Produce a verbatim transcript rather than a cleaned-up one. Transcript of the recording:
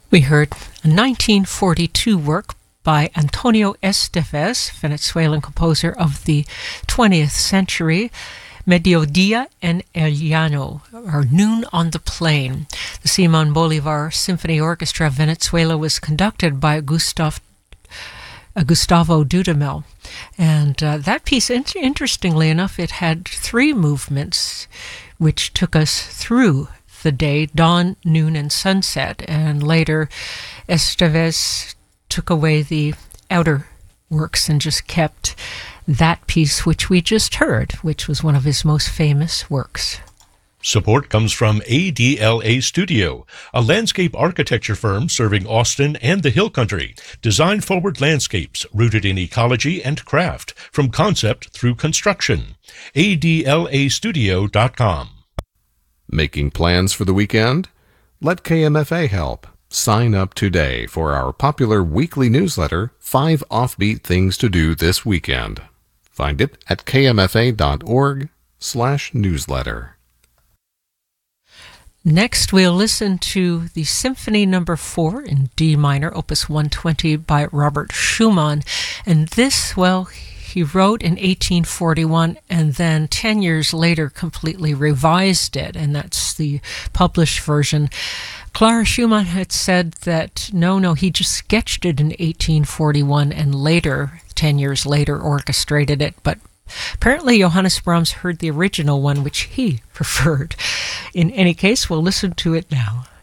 We heard a nineteen forty-two work by Antonio Estevez, Venezuelan composer of the twentieth century, Mediodía en el Llano, or Noon on the Plain. The Simón Bolívar Symphony Orchestra of Venezuela was conducted by Gustav, uh, Gustavo Dudamel. And uh, that piece, in- interestingly enough, it had three movements which took us through the day, dawn, noon, and sunset. And later, Estevez took away the outer works and just kept that piece which we just heard, which was one of his most famous works. Support comes from A D L A Studio, a landscape architecture firm serving Austin and the Hill Country. Design-forward landscapes rooted in ecology and craft, from concept through construction. A D L A studio dot com. Making plans for the weekend? Let K M F A help. Sign up today for our popular weekly newsletter, Five Offbeat Things to Do This Weekend. Find it at kmfa.org slash newsletter. Next, we'll listen to the Symphony Number Four in D minor, Opus one twenty by Robert Schumann. And this, well, he wrote in eighteen forty-one and then ten years later completely revised it, and that's the published version. Clara Schumann had said that no, no, he just sketched it in eighteen forty-one and later, ten years later, orchestrated it, but apparently Johannes Brahms heard the original one, which he preferred. In any case, we'll listen to it now.